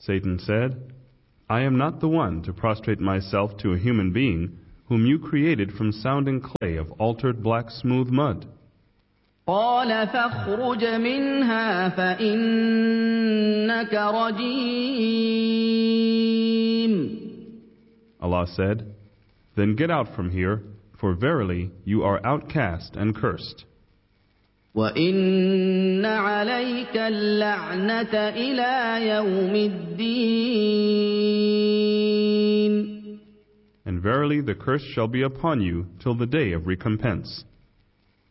Satan said, I am not the one to prostrate myself to a human being whom you created from sounding clay of altered black smooth mud. قال فاخرج منها فإنك رجيم. Allah said, Then get out from here, for verily you are outcast and cursed. وَإِنَّ عَلَيْكَ اللَّعْنَةَ إِلَى يَوْمِ الدِّينِ. And verily the curse shall be upon you till the day of recompense.